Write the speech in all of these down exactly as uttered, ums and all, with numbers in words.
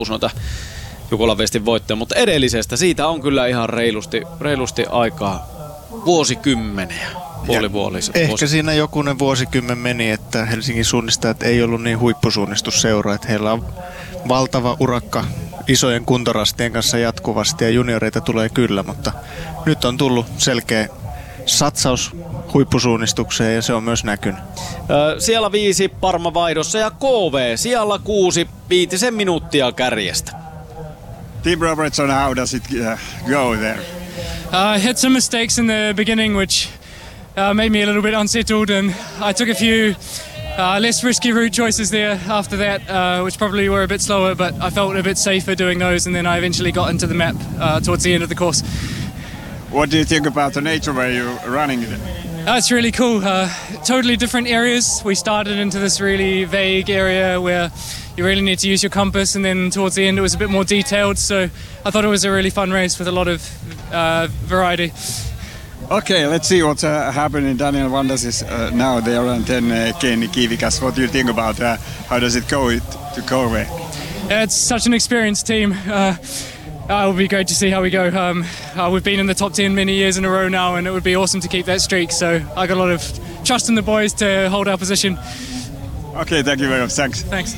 noita Jukolan Westin voittoja, mutta edellisestä siitä on kyllä ihan reilusti, reilusti aikaa vuosikymmeniä. Puolivuolisa. Ehkä vuosi. siinä jokunen vuosikymmen meni, että Helsingin suunnistajat ei ollut niin huippusuunnistusseura, että heillä on valtava urakka isojen kuntorastien kanssa jatkuvasti ja junioreita tulee kyllä, mutta nyt on tullut selkeä satsaus huippusuunnistukseen ja se on myös näkynyt. Öö, siellä viisi Parma vaihdossa ja K V siellä kuusi viitisen minuuttia kärjestä. Team Robertson, how does it uh, go there? Uh, I had some mistakes in the beginning which uh, made me a little bit unsettled, and I took a few uh, less risky route choices there after that, uh, which probably were a bit slower, but I felt a bit safer doing those, and then I eventually got into the map uh, towards the end of the course. What do you think about the nature where you're running it? Uh, it's really cool. Uh, totally different areas. We started into this really vague area where you really need to use your compass, and then towards the end it was a bit more detailed, so I thought it was a really fun race with a lot of uh, variety. Okay, let's see what's uh, happening. Daniel Vandas is uh, now there, and then uh, Kenny Kivikas. What do you think about uh, how does it go it, to Kobe? Yeah, it's such an experienced team. Uh, Uh, it would be great to see how we go. Um, uh, we've been in the top ten many years in a row now, and it would be awesome to keep that streak. So I got a lot of trust in the boys to hold our position. Okay, thank you very much. Thanks. Thanks.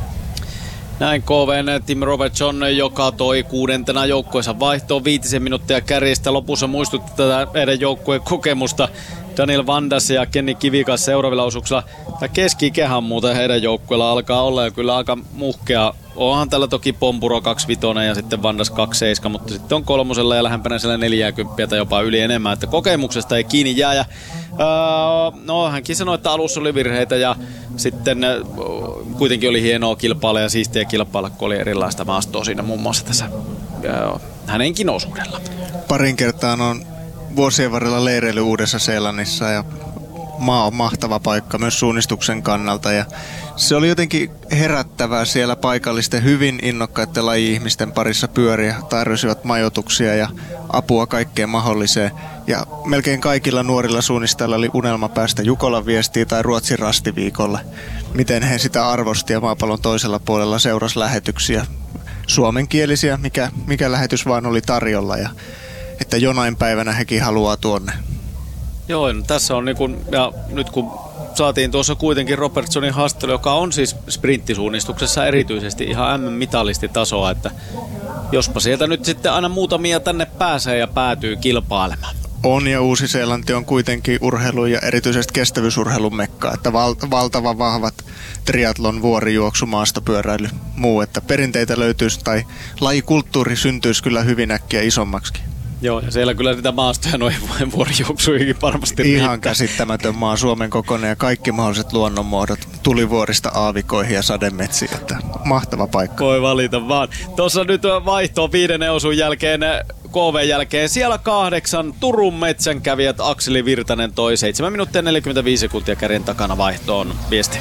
Näin K V:n Tim Robertson, joka toi kuudentena joukkueensa vaihtoon viitisen minuuttia kärjestä. Lopussa muistutti tätä meidän joukkueen kokemusta. Daniel Vandas ja Kenny Kivikas seuraavilla osuuksilla. Tämä keski-ikähän muuten heidän joukkueella alkaa olla ja kyllä aika muhkea. Onhan tällä toki Pompuro kaksi viisi ja sitten Vandas kaksi seitsemän, mutta sitten on kolmosella ja lähempänä siellä neljäkymmentä tai jopa yli enemmän, että kokemuksesta ei kiinni jää. Ja, öö, no hänkin sanoi, että alussa oli virheitä ja sitten öö, kuitenkin oli hienoa kilpailla ja siistiä kilpailla, kun oli erilaista maastoa siinä muun muassa tässä öö, hänenkin osuudella. Parin kertaan on vuosien varrella leireily Uudessa-Seelannissa ja maa on mahtava paikka myös suunnistuksen kannalta ja se oli jotenkin herättävää siellä paikallisten hyvin innokkaiden laji-ihmisten parissa pyöriä, tarjosivat majoituksia ja apua kaikkeen mahdolliseen ja melkein kaikilla nuorilla suunnistajilla oli unelma päästä Jukolan Viestiin tai Ruotsin Rastiviikolle. Miten he sitä arvosti ja maapallon toisella puolella seurasi lähetyksiä suomenkielisiä, mikä, mikä lähetys vaan oli tarjolla ja että jonain päivänä hekin haluaa tuonne. Joo, no tässä on niin kun, ja nyt kun saatiin tuossa kuitenkin Robertsonin haastattelu, joka on siis sprinttisuunnistuksessa erityisesti ihan M M-mitallistitasoa, että jospa sieltä nyt sitten aina muutamia tänne pääsee ja päätyy kilpailemaan. On ja Uusi-Seelanti on kuitenkin urheilu ja erityisesti kestävyysurheilun mekka, että val- valtavan vahvat triathlon, vuorijuoksu, maastopyöräily, muu, että perinteitä löytyisi tai lajikulttuuri syntyisi kyllä hyvin äkkiä isommaksikin. Joo, ja siellä kyllä niitä maastoja noin vuorijuoksuihin varmasti ihan riittää. Käsittämätön maa, Suomen kokoinen ja kaikki mahdolliset luonnonmuodot, tulivuorista aavikoihin ja sademetsiin, että mahtava paikka. Voi valita vaan. Tuossa nyt vaihto viidennen osun jälkeen, K V jälkeen, siellä kahdeksan Turun metsänkävijät Akseli Virtanen toi seitsemän minuuttia neljäkymmentäviisi sekuntia kärjen takana vaihtoon. Viesti.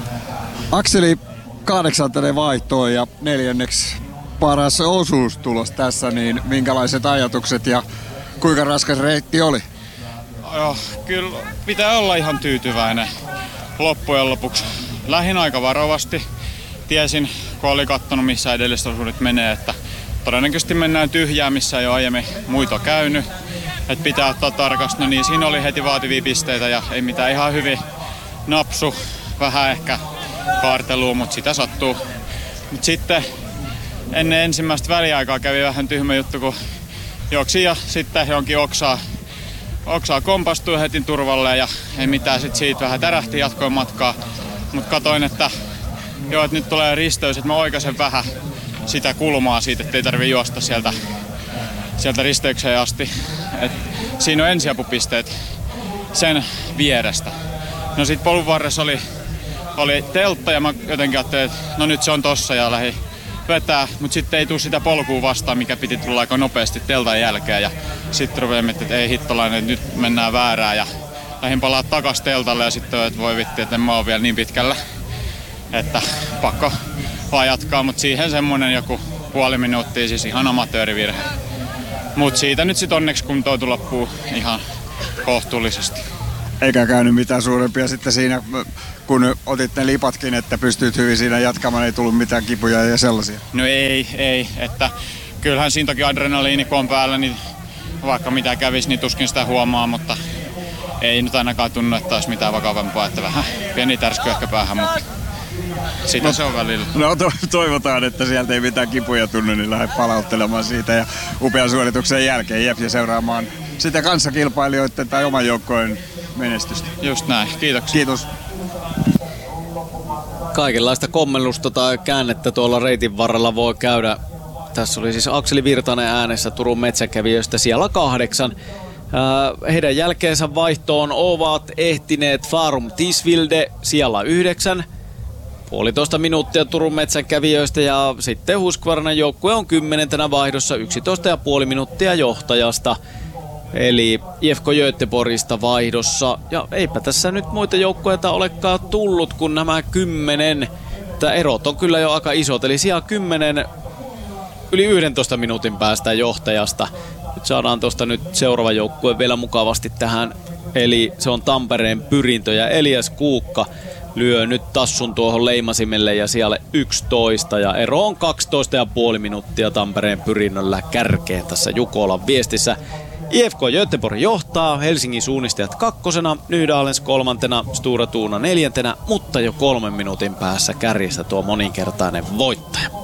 Akseli kahdeksanteneen vaihtoon ja neljänneksi paras osuus tulos tässä, niin minkälaiset ajatukset ja kuinka raskas reitti oli? Joo, kyllä pitää olla ihan tyytyväinen loppujen lopuksi. Lähin aika varovasti. Tiesin, kun oli kattonut missä edelliset osuudet menee, että todennäköisesti mennään tyhjää, missä ei ole aiemmin muita käynyt. Että pitää ottaa tarkasti. No niin, siinä oli heti vaativia pisteitä ja ei mitään, ihan hyvin napsu. Vähän ehkä kaartelua, mutta sitä sattuu. Mut sitten ennen ensimmäistä väliaikaa kävi vähän tyhmä juttu, kun juoksi ja sitten jonkin oksaa, oksaa kompastui heti turvalle ja ei mitään, sitten siitä vähän tärähti jatkoin matkaa. Mutta katoin, että joo, että nyt tulee risteys, että mä oikaisen vähän sitä kulmaa siitä, ettei tarvitse juosta sieltä, sieltä risteykseen asti. Et siinä on ensiapupisteet sen vierestä. No sit polun varressa oli, oli teltta ja mä jotenkin ajattelin, että no nyt se on tossa ja lähdin vetää, mutta sitten ei tule sitä polkua vastaan, mikä piti tulla aika nopeasti teltan jälkeen. Ja sitten rupeaa miettimään, että ei hittolainen, että nyt mennään väärään. Ja lähdin palaa takas teltalle ja sitten että voi vitti, että en mä oon vielä niin pitkällä. Että pakko vaan jatkaa, mutta siihen semmonen joku puoli minuuttia, siis ihan amatöörivirhe. Mutta siitä nyt sitten onneksi kuntoutui loppuu ihan kohtuullisesti. Eikä käynyt mitään suurempia sitten siinä, kun otit ne lipatkin, että pystyt hyvin siinä jatkamaan, ei tullut mitään kipuja ja sellaisia. No ei, ei. Että kyllähän siinä toki adrenaliini kun on päällä, niin vaikka mitä kävisi, niin tuskin sitä huomaa, mutta ei nyt ainakaan tunnu, että olisi mitään vakavampaa, että vähän pieni tärsky ehkä päähän, mutta sitä no, se on välillä. No to- toivotaan, että sieltä ei mitään kipuja tunnu, niin lähde palauttelemaan siitä ja upean suorituksen jälkeen jep, ja seuraamaan sitä kanssakilpailijoiden tai oman joukkojen menestystä. Just näin, kiitoksia. Kiitos. Kaikenlaista kommellusta tai käännettä tuolla reitin varrella voi käydä. Tässä oli siis Akseli Virtanen äänessä Turun metsäkävijöistä siellä kahdeksan. Heidän jälkeensä vaihtoon ovat ehtineet Farum Tisvilde siellä yhdeksän. Puolitoista minuuttia Turun metsänkävijöistä ja sitten Husqvarnan joukkue on kymmenentenä vaihdossa yksitoista ja puoli minuuttia johtajasta. Eli I F K Göteborgista vaihdossa. Ja eipä tässä nyt muita joukkueita olekaan tullut kuin nämä kymmenen. Tämä erot on kyllä jo aika isot. Eli siellä kymmenen yli yhdentoista minuutin päästä johtajasta. Nyt saadaan tuosta nyt seuraava joukkue vielä mukavasti tähän. Eli se on Tampereen Pyrintö ja Elias Kuukka lyö nyt tassun tuohon leimasimelle ja siellä yksitoista. Ja ero on kaksitoista ja puoli minuuttia Tampereen Pyrinnöllä kärkeen tässä Jukolan viestissä. I F K Göteborg johtaa, Helsingin suunnistajat kakkosena, Nydalens kolmantena, Stura Tuuna neljäntenä, mutta jo kolmen minuutin päässä kärjessä tuo moninkertainen voittaja.